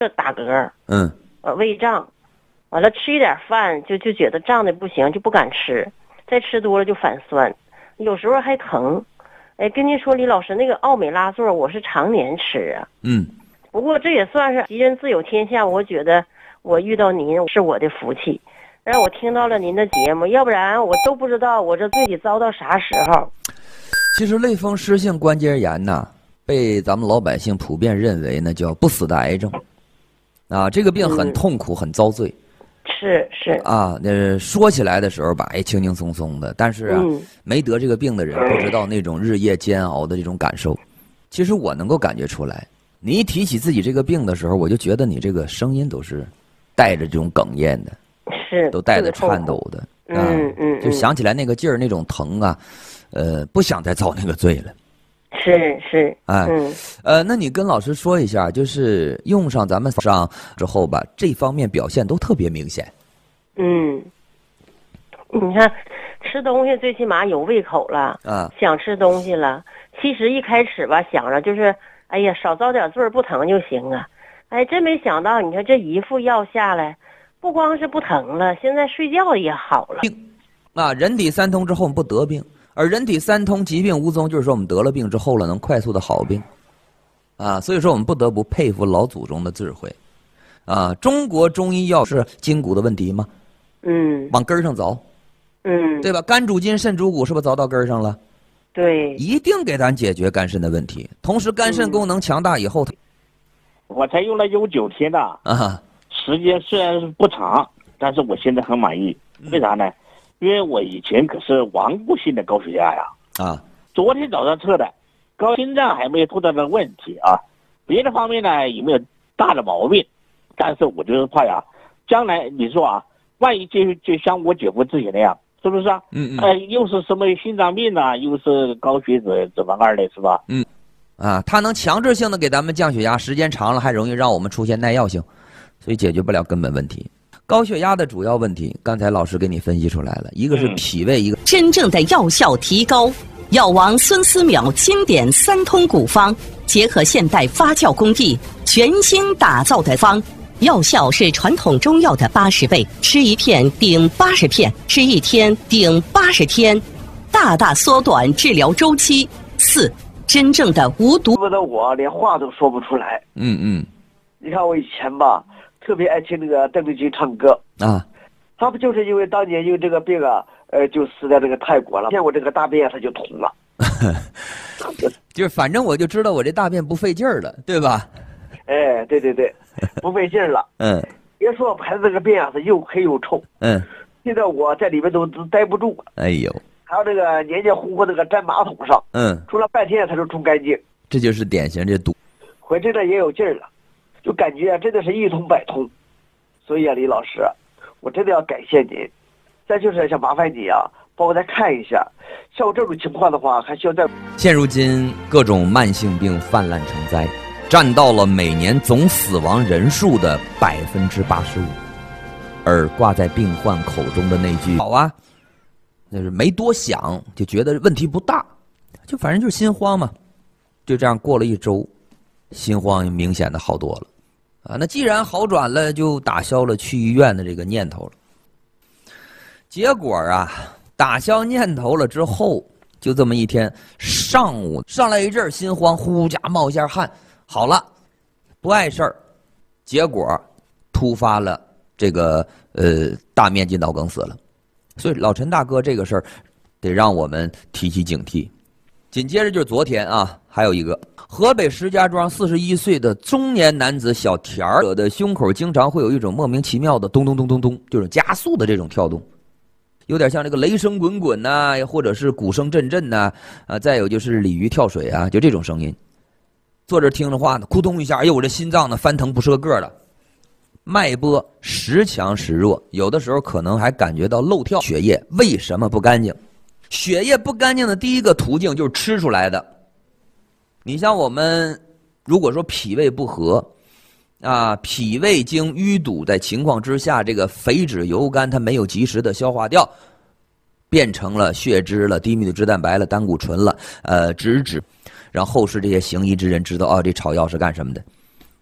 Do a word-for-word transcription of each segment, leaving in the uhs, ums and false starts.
打嗝， 嗯， 呃，胃胀，完了吃一点饭就就觉得胀的不行，就不敢吃，再吃多了就反酸，有时候还疼。哎，跟您说，李老师，那个奥美拉唑我是常年吃啊。 嗯， 不过这也算是吉人自有天相，我觉得我遇到您是我的福气，让我听到了您的节目，要不然我都不知道我这罪得遭到啥时候。 其实类风湿性关节炎呐，被咱们老百姓普遍认为呢叫不死的癌症，啊，这个病很痛苦，嗯、很遭罪。 是是啊，那说起来的时候吧，哎，轻轻松松的，但是啊，嗯、没得这个病的人不知道那种日夜煎熬的这种感受。其实我能够感觉出来，你一提起自己这个病的时候，我就觉得你这个声音都是带着这种哽咽的， 是都带着颤抖的，啊、 嗯嗯， 就想起来那个劲儿，那种疼啊，呃，不想再遭那个罪了。 是是， 哎， 嗯， 呃，那你跟老师说一下，就是用上咱们上之后吧，这方面表现都特别明显。 嗯，你看，吃东西最起码有胃口了， 啊， 想吃东西了。其实一开始吧，想着就是，哎呀，少遭点罪不疼就行啊。哎，真没想到，你看这一副药下来，不光是不疼了，现在睡觉也好了。 病，啊，人体三通之后不得病。而人体三通，疾病无踪，就是说我们得了病之后了，能快速的好病，啊，所以说我们不得不佩服老祖宗的智慧，啊，中国中医药是筋骨的问题吗？ 嗯， 往根上凿， 嗯， 对吧？肝主筋，肾主骨，是不是凿到根上了？ 对， 一定给咱解决肝肾的问题。同时，肝肾功能强大以后， 我才用了有九天的啊， 时间虽然是不长，但是我现在很满意。为啥呢？因为我以前可是顽固性的高血压呀， 啊， 昨天早上测的，高心脏还没有多大的问题啊，别的方面呢也没有大的毛病，但是我就是怕呀，将来你说啊，万一就就像我姐夫之前那样，是不是啊？ 嗯嗯， 呃，又是什么心脏病啊，又是高血脂脂肪肝的，是吧？ 嗯，啊，它能强制性的给咱们降血压，时间长了还容易让我们出现耐药性，所以解决不了根本问题。高血压的主要问题，刚才老师给你分析出来了，一个是脾胃，一个真正的药效提高。药王孙思邈经典三通古方，结合现代发酵工艺，全新打造的方，药效是传统中药的八十倍，吃一片顶八十片，吃一天顶八十天，大大缩短治疗周期。四，真正的无毒。 问的我连话都说不出来。 嗯嗯， 你看我以前吧，特别爱听那个邓丽君唱歌啊， 他不就是因为当年因为这个病啊，呃，就死在这个泰国了，见我这个大便他就通了。 就是反正我就知道我这大便不费劲儿了，对吧？ 哎，对对对，不费劲儿了。 嗯， 别说排的这个便啊，是又黑又臭。 嗯， 现在我在里面都都待不住。 哎呦， 还有这个黏黏糊糊那个粘马桶上， 嗯， 冲了半天它就冲干净。 这就是典型这毒。 浑身呢也有劲儿了，就感觉真的是一通百通。所以啊，李老师，我真的要感谢您。再就是想麻烦你啊，帮我再看一下，像我这种情况的话，还需要再。 现如今各种慢性病泛滥成灾，占到了每年总死亡人数的百分之八十五。而挂在病患口中的那句“好啊”，那是没多想就觉得问题不大，就反正就是心慌嘛。就这样过了一周，心慌明显的好多了啊。那既然好转了，就打消了去医院的这个念头了。结果啊，打消念头了之后，就这么一天上午上来一阵心慌，呼家冒一下汗，好了，不碍事儿。结果突发了这个呃大面积脑梗死了，所以老陈大哥这个事儿得让我们提起警惕。紧接着就是昨天啊，还有一个河北石家庄四十一岁的中年男子小田儿的胸口经常会有一种莫名其妙的咚咚咚咚咚，就是加速的这种跳动。有点像这个雷声滚滚呐、啊，或者是鼓声阵阵呐，啊，再有就是鲤鱼跳水啊，就这种声音。坐这听着话呢，扑通一下，哎呦，我这心脏呢翻腾不是个个的，脉搏时强时弱，有的时候可能还感觉到漏跳。血液为什么不干净？血液不干净的第一个途径就是吃出来的。你像我们如果说脾胃不和。啊，脾胃经淤堵在情况之下，这个肥脂油肝它没有及时的消化掉，变成了血脂了、低密度脂蛋白了、胆固醇了、呃脂质，让后世这些行医之人知道啊，这草药是干什么的。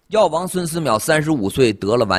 药王孙思邈三十五岁得了完